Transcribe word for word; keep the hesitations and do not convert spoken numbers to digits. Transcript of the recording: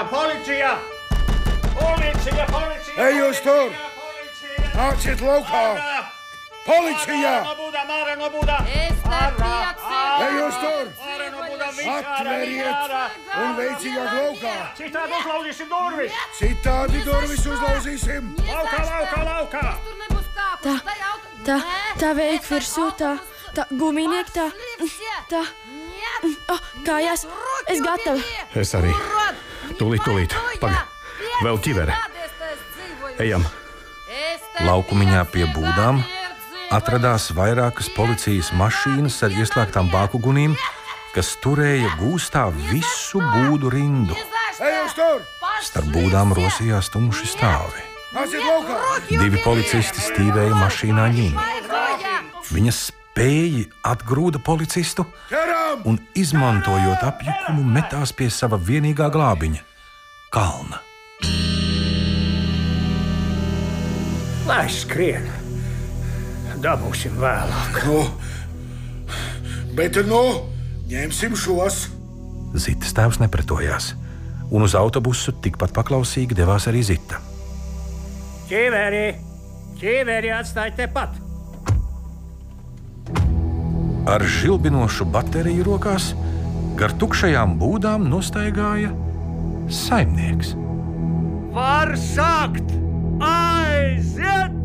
policija! Policija, policija! Ej, jūs tur! Nāciet laukā! Policija! Ej, jūs tur! Atveriet un veicīgāk laukā! Citādi uzlauzīsim durvis! Citādi durvis uzlauzīsim! Laukā, laukā, laukā! Tā, tā, tā veik virsū, tā, tā guminiek, tā, tā. Oh, kājās, es gatava. Es arī. Tūlīt, tūlīt. Paga, vēl ķivere. Ejam. Laukumiņā pie būdām atradās vairākas policijas mašīnas ar ieslēgtām bākugunīm, kas turēja gūstā visu būdu rindu. Ej, jūs tur! Starp būdām rosījās tumši stāvi. Nāciet laukā! Divi policisti stīvēja mašīnā ņinu. Viņa spēji atgrūda policistu Ķeram! un, izmantojot apjukumu, metās pie sava vienīgā glābiņa - kalna. Lai skrien. Dabūsim vēlāk. Nu, bet nu, ņemsim šos. Zitas tēvs nepretojās, un uz autobusu tikpat paklausīgi devās arī Zita. Ķiveri! Ķiveri atstāj tepat! Ar žilbinošu bateriju rokās gar tukšajām būdām nostaigāja saimnieks. Var sākt! Aiziet!